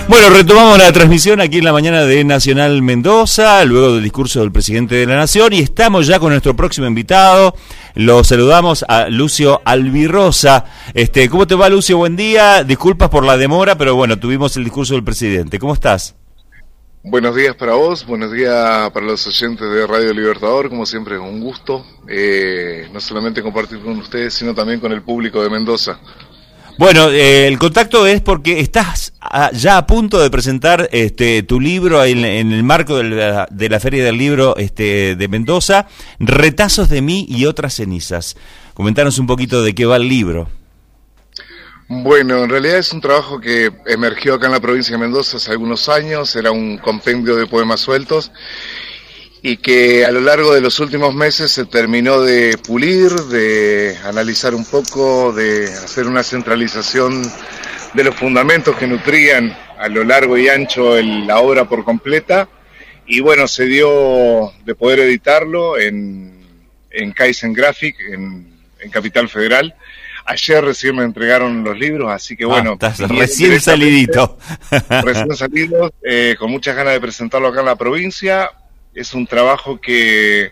Bueno, retomamos la transmisión aquí en la mañana de Nacional Mendoza, luego del discurso del presidente de la Nación, y estamos ya con nuestro próximo invitado. Lo saludamos a Lucio Albirosa. ¿Cómo te va, Lucio? Buen día. Disculpas por la demora, pero bueno, tuvimos el discurso del presidente. ¿Cómo estás? Buenos días para vos, buenos días para los oyentes de Radio Libertador. Como siempre es un gusto, no solamente compartir con ustedes, sino también con el público de Mendoza. Bueno, el contacto es porque estás ya a punto de presentar tu libro en el marco de la Feria del Libro de Mendoza, Retazos de mí y otras cenizas. Comentanos un poquito de qué va el libro. Bueno, en realidad es un trabajo que emergió acá en la provincia de Mendoza hace algunos años, era un compendio de poemas sueltos y que a lo largo de los últimos meses se terminó de pulir, de analizar un poco, de hacer una centralización de los fundamentos que nutrían a lo largo y ancho la obra por completa, y bueno, se dio de poder editarlo en Kaizen Graphic, en Capital Federal. Ayer recién me entregaron los libros, así que bueno. Estás recién salidito. Recién salidos, con muchas ganas de presentarlo acá en la provincia. Es un trabajo que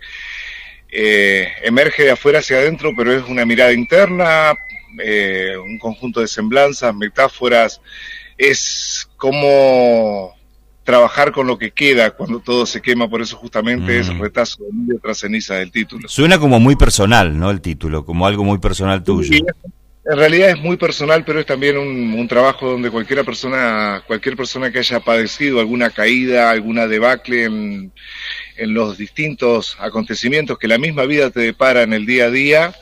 emerge de afuera hacia adentro, pero es una mirada interna, un conjunto de semblanzas, metáforas. Es como trabajar con lo que queda cuando todo se quema, por eso justamente es Retazo de mí y otras cenizas del título. Suena como muy personal, ¿no? El título, como algo muy personal tuyo. Sí, en realidad es muy personal, pero es también un trabajo donde cualquier persona que haya padecido alguna caída, alguna debacle en los distintos acontecimientos que la misma vida te depara en el día a día,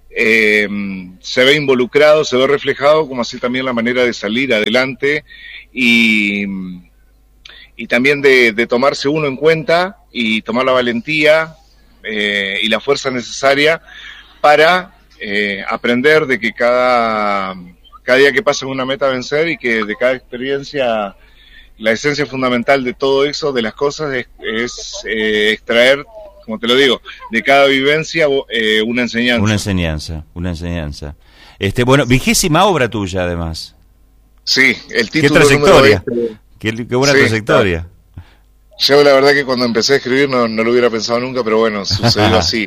se ve involucrado, se ve reflejado, como así también la manera de salir adelante y también de tomarse uno en cuenta y tomar la valentía y la fuerza necesaria para aprender de que cada día que pasa es una meta a vencer, y que de cada experiencia la esencia fundamental de todo eso, de las cosas, es extraer, como te lo digo, de cada vivencia una enseñanza. Una enseñanza. Bueno, 20ª obra tuya, además. Sí, el título. ¿Qué trayectoria? Qué buena trayectoria. Yo la verdad que cuando empecé a escribir no lo hubiera pensado nunca, pero bueno, sucedió así.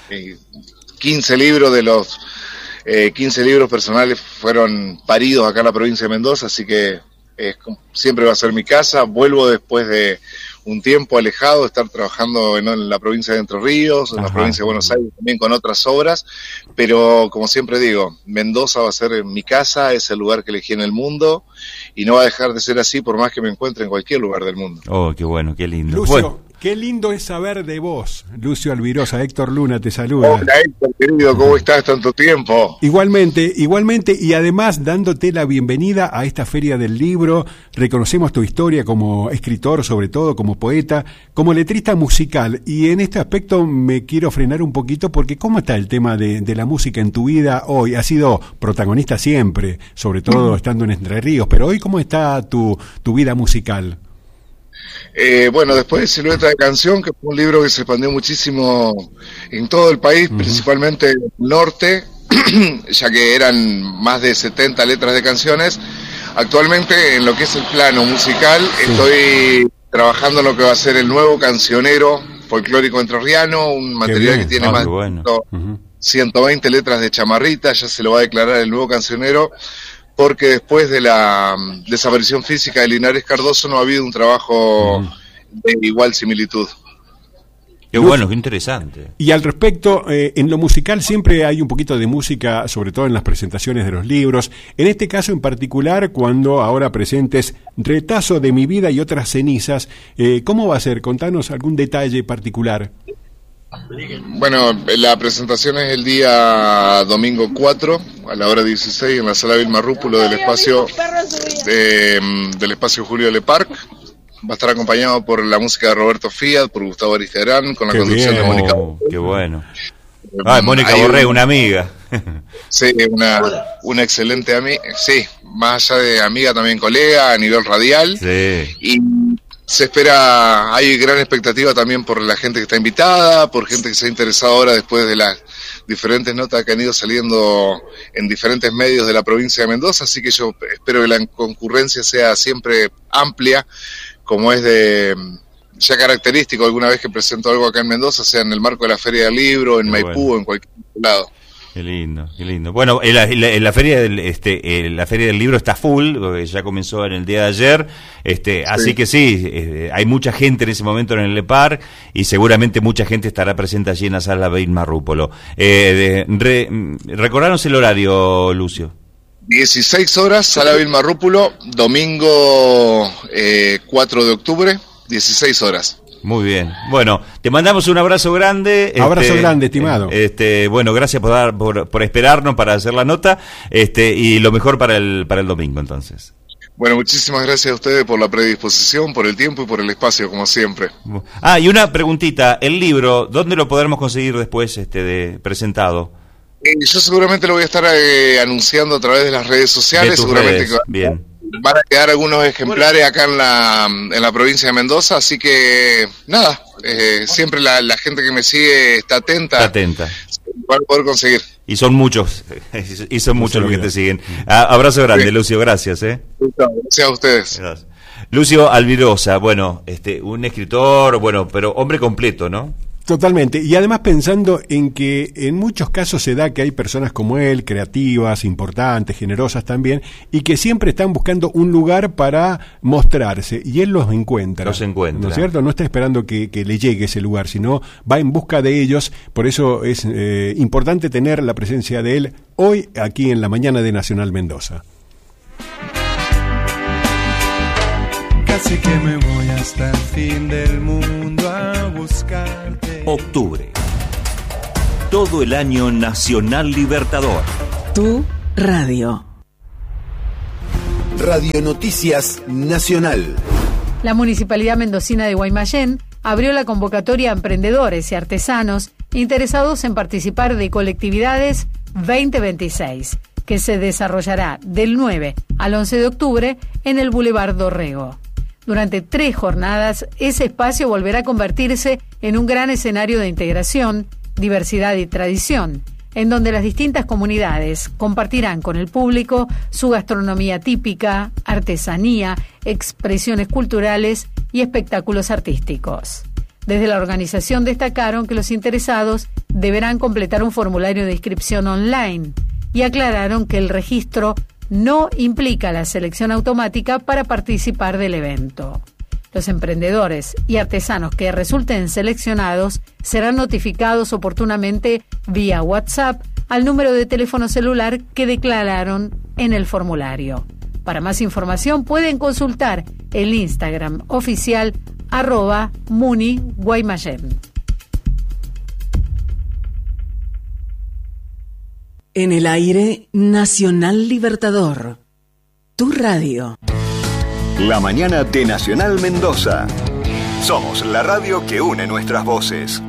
15 libros de los 15 libros personales fueron paridos acá en la provincia de Mendoza, así que siempre va a ser mi casa. Vuelvo después de un tiempo alejado de estar trabajando en la provincia de Entre Ríos, en la provincia de Buenos Aires también con otras obras, pero como siempre digo, Mendoza va a ser mi casa, es el lugar que elegí en el mundo y no va a dejar de ser así por más que me encuentre en cualquier lugar del mundo. Oh, qué bueno, qué lindo. Lucio, qué lindo es saber de vos. Lucio Albirosa, Héctor Luna te saluda. Hola Héctor, querido, ¿cómo estás? Tanto tiempo. Igualmente, y además dándote la bienvenida a esta Feria del Libro. Reconocemos tu historia como escritor, sobre todo como poeta, como letrista musical, y en este aspecto me quiero frenar un poquito porque ¿cómo está el tema de la música en tu vida hoy? Has sido protagonista siempre, sobre todo estando en Entre Ríos, pero hoy ¿cómo está tu vida musical? Bueno, después de Silueta de Canción, que fue un libro que se expandió muchísimo en todo el país, principalmente en el norte, ya que eran más de 70 letras de canciones. Actualmente, en lo que es el plano musical, estoy trabajando en lo que va a ser el nuevo cancionero folclórico entrerriano, un material que tiene más de 120 letras de chamarrita. Ya se lo va a declarar el nuevo cancionero, porque después de la desaparición física de Linares Cardoso no ha habido un trabajo de igual similitud. Qué bueno, qué interesante. Y al respecto, en lo musical siempre hay un poquito de música, sobre todo en las presentaciones de los libros. En este caso en particular, cuando ahora presentes Retazo de mi vida y otras cenizas, ¿cómo va a ser? Contanos algún detalle particular. Bueno, la presentación es el día domingo 4 a la hora 16 en la sala Vilma Rúpulo del espacio Julio Leparc. Va a estar acompañado por la música de Roberto Fiat, por Gustavo Aristiarán, con la conducción de Mónica. Qué bueno. Mónica Borré, una amiga. Sí, una excelente amiga. Sí, más allá de amiga, también colega a nivel radial. Sí. Y se espera, hay gran expectativa también por la gente que está invitada, por gente que se ha interesado ahora después de diferentes notas que han ido saliendo en diferentes medios de la provincia de Mendoza, así que yo espero que la concurrencia sea siempre amplia, como es de ya característico alguna vez que presento algo acá en Mendoza, sea en el marco de la Feria del Libro, en Maipú o en cualquier lado. Qué lindo, qué lindo. Bueno, la feria la feria del libro está full, porque ya comenzó en el día de ayer, así que sí, hay mucha gente en ese momento en el LEPAR y seguramente mucha gente estará presente allí en la sala Vilma Rúpolo. Recordanos el horario, Lucio. 16 horas, sala Vilma Rúpolo, domingo 4 de octubre, 16 horas. Muy bien. Bueno, te mandamos un abrazo grande. Abrazo grande, estimado. Bueno, gracias por esperarnos para hacer la nota, y lo mejor para el domingo, entonces. Bueno, muchísimas gracias a ustedes por la predisposición, por el tiempo y por el espacio, como siempre. Y una preguntita, el libro, ¿dónde lo podremos conseguir después presentado? Yo seguramente lo voy a estar anunciando a través de las redes sociales, seguramente redes. Bien. Van a quedar algunos ejemplares acá en la provincia de Mendoza, así que nada, siempre la gente que me sigue está atenta. Van a poder conseguir. Y son muchos los que te siguen. Abrazo grande, sí. Lucio, gracias. Gracias a ustedes. Gracias. Lucio Alvirosa, bueno, un escritor, pero hombre completo, ¿no? Totalmente, y además pensando en que en muchos casos se da que hay personas como él, creativas, importantes, generosas también, y que siempre están buscando un lugar para mostrarse, y él los encuentra. ¿No es cierto? No está esperando que le llegue ese lugar, sino va en busca de ellos, por eso es importante tener la presencia de él hoy aquí en la mañana de Nacional Mendoza. Casi que me voy hasta el fin del mundo a buscarte. Octubre. Todo el año Nacional Libertador. Tu radio. Radio Noticias Nacional. La Municipalidad Mendocina de Guaymallén abrió la convocatoria a emprendedores y artesanos interesados en participar de Colectividades 2026, que se desarrollará del 9 al 11 de octubre en el Boulevard Dorrego. Durante 3 jornadas, ese espacio volverá a convertirse en un gran escenario de integración, diversidad y tradición, en donde las distintas comunidades compartirán con el público su gastronomía típica, artesanía, expresiones culturales y espectáculos artísticos. Desde la organización destacaron que los interesados deberán completar un formulario de inscripción online y aclararon que el registro no implica la selección automática para participar del evento. Los emprendedores y artesanos que resulten seleccionados serán notificados oportunamente vía WhatsApp al número de teléfono celular que declararon en el formulario. Para más información pueden consultar el Instagram oficial @MuniGuaymallén. En el aire, Nacional Libertador. Tu radio. La mañana de Nacional Mendoza. Somos la radio que une nuestras voces.